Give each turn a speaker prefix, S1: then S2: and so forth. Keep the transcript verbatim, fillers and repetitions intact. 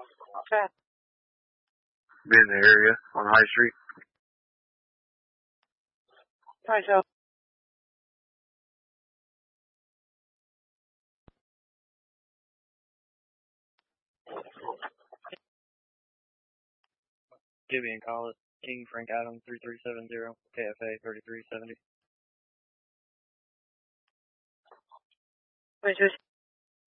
S1: Be in the area on High Street.
S2: Hi, Joe.
S3: Gibby and Collins, King Frank Adams, three three seven zero, K F A thirty-three seventy.
S2: Wait, just